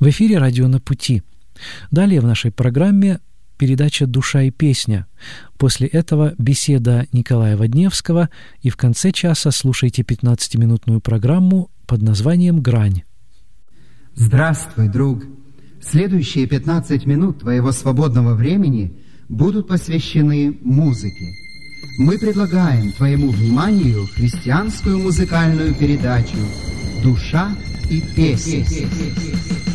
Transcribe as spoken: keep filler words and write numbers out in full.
В эфире «Радио на пути». Далее в нашей программе передача «Душа и песня». После этого беседа Николая Водневского, и в конце часа слушайте пятнадцатиминутную программу под названием «Грань». Здравствуй, друг! Следующие пятнадцать минут твоего свободного времени будут посвящены музыке. Мы предлагаем твоему вниманию христианскую музыкальную передачу «Душа и песня».